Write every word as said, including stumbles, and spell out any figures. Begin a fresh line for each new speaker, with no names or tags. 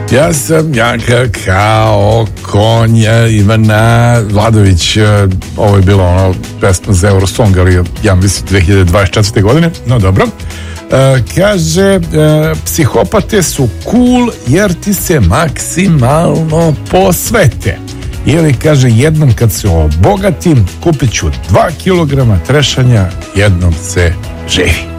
Ja sam jaka kao konj. Ivana Vladović. Ovo je bilo ono pesma za Eurosong, ali ja mislim dve hiljade dvadeset četvrte godine. No dobro. E, kaže e, psihopate su cool jer ti se maksimalno posvete. Ili kaže, jednom kad se obogatim kupit ću dva kilograma trešanja, jednom se živi.